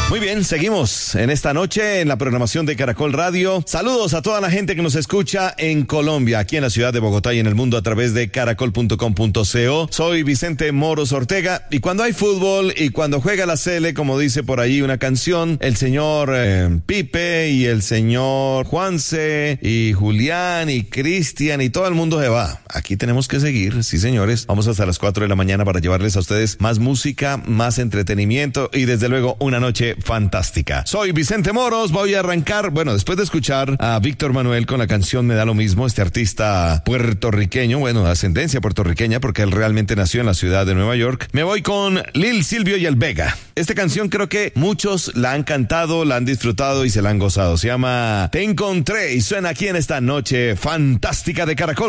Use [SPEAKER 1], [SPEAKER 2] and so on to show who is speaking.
[SPEAKER 1] Muy bien, seguimos en esta noche en la programación de Caracol Radio. Saludos a toda la gente que nos escucha en Colombia, aquí en la ciudad de Bogotá y en el mundo a través de caracol.com.co. Soy Vicente Moros Ortega y cuando hay fútbol y cuando juega la Sele, como dice por ahí una canción, el señor Pipe y el señor Juanse y Julián y Cristian y todo el mundo se va. Aquí tenemos que seguir, sí señores. Vamos hasta las 4 de la mañana para llevarles a ustedes más música, más entretenimiento y desde luego una noche fantástica. Soy Vicente Moros, voy a arrancar, bueno, después de escuchar a Víctor Manuel con la canción Me da lo mismo, este artista puertorriqueño, bueno, de ascendencia puertorriqueña porque él realmente nació en la ciudad de Nueva York. Me voy con Lil Silvio y el Vega. Esta canción creo que muchos la han cantado, la han disfrutado y se la han gozado. Se llama Te Encontré y suena aquí en esta noche fantástica de Caracol.